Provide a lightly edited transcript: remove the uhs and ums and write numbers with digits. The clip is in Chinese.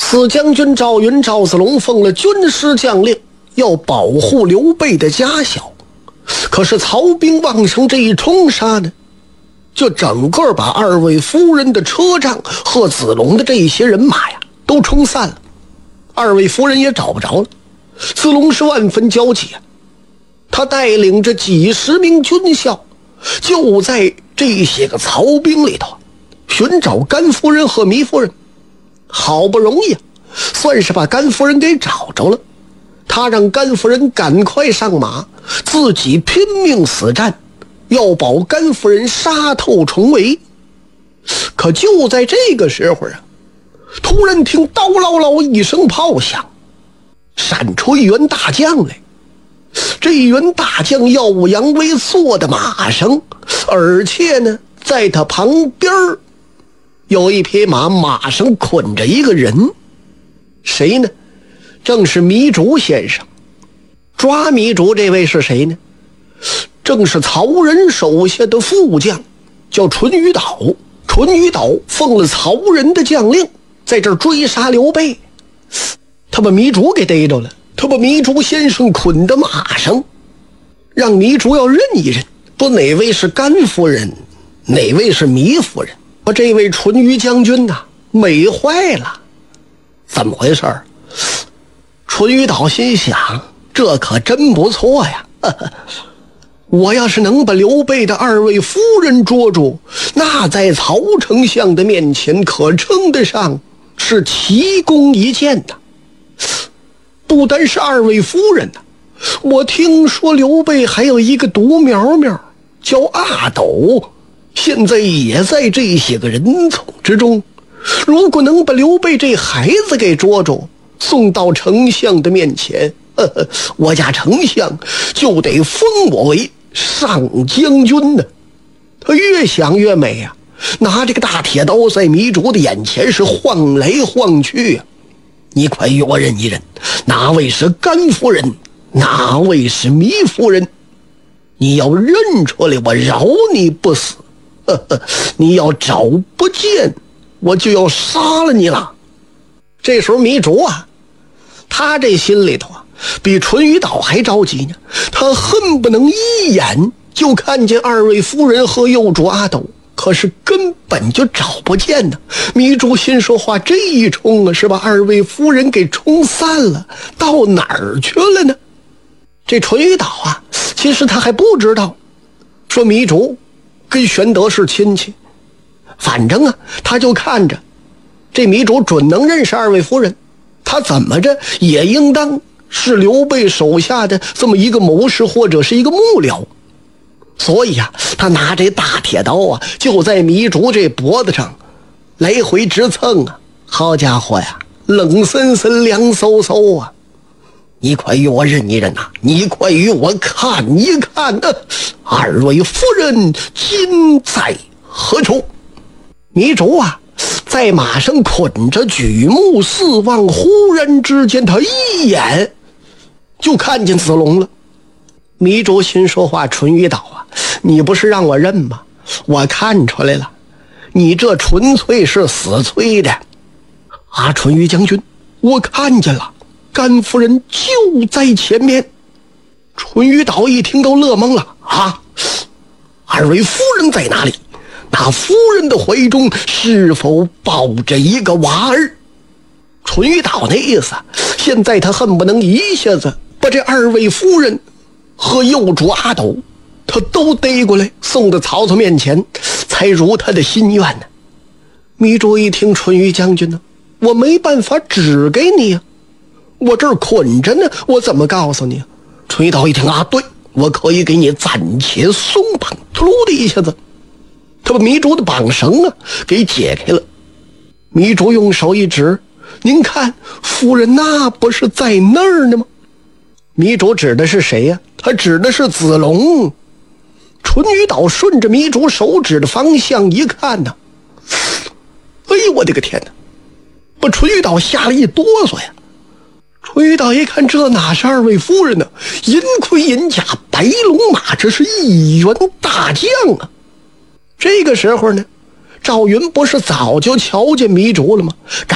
四将军赵云、赵子龙奉了军师将令，要保护刘备的家小。可是曹兵旺盛这一冲杀呢，就整个把二位夫人的车仗和子龙的这些人马呀都冲散了，二位夫人也找不着了。子龙是万分焦急啊，他带领着几十名军校，就在这些个曹兵里头寻找甘夫人和糜夫人。好不容易算是把甘夫人给找着了，他让甘夫人赶快上马，自己拼命死战，要保甘夫人杀透重围。可就在这个时候啊，突然听刀唠唠一声炮响，闪出一员大将来。这一员大将耀武扬威，坐的马上，而且呢在他旁边有一匹马，马上捆着一个人。谁呢？正是糜竺先生。抓糜竺这位是谁呢？正是曹仁手下的副将，叫淳于导。淳于导奉了曹仁的将令，在这儿追杀刘备。他把糜竺给逮着了，他把糜竺先生捆到马上，让糜竺要认一认，不哪位是甘夫人，哪位是糜夫人。把这位淳于将军呐美坏了。怎么回事？淳于导心想，这可真不错呀，我要是能把刘备的二位夫人捉住，那在曹丞相的面前可称得上是奇功一件呐。不单是二位夫人呐，我听说刘备还有一个独苗苗叫阿斗，现在也在这些个人丛之中。如果能把刘备这孩子给捉住，送到丞相的面前，我家丞相就得封我为上将军呢。他越想越美啊，拿这个大铁刀在糜竺的眼前是晃来晃去啊。你快与我认一认，哪位是甘夫人，哪位是糜夫人？你要认出来，我饶你不死。你要找不见，我就要杀了你了。这时候糜竺啊，他这心里头啊比淳于导还着急呢，他恨不能一眼就看见二位夫人和幼主阿斗，可是根本就找不见呢。糜竺心说话，这一冲啊，是把二位夫人给冲散了，到哪儿去了呢？这淳于导啊，其实他还不知道说糜竺跟玄德是亲戚，反正啊他就看着这糜竺准能认识二位夫人，他怎么着也应当是刘备手下的这么一个谋士或者是一个幕僚。所以啊，他拿这大铁刀啊，就在糜竺这脖子上来回直蹭啊。好家伙呀，冷森森凉飕飕啊！你快与我认一认呐，你快与我看一看呐，二位夫人今在何处？糜竺啊在马上捆着，举目四望，忽然之间他一眼就看见子龙了。糜竺心说话，淳于导啊，你不是让我认吗？我看出来了，你这纯粹是死催的啊！淳于将军，我看见了，甘夫人就在前面。淳于导一听都乐懵了啊！二位夫人在哪里？那夫人的怀中是否抱着一个娃儿？淳于导那意思，现在他恨不能一下子把这二位夫人和幼主阿斗他都逮过来，送到曹操面前，才如他的心愿呢。糜竺一听，淳于将军呢，我没办法指给你啊，我这儿捆着呢，我怎么告诉你啊？淳于导一听啊，对，我可以给你暂且松绑，突噜的一下子他把糜竺的绑绳啊给解开了。糜竺用手一指，您看夫人那不是在那儿呢吗？糜竺指的是谁呀？他指的是子龙。淳于导顺着糜竺手指的方向一看呢，哎呦我的个天哪，把淳于导吓了一哆嗦呀。淳于导一看，这哪是二位夫人呢？银盔银甲，白龙马，这是一员大将啊。这个时候呢，赵云不是早就瞧见糜竺了吗？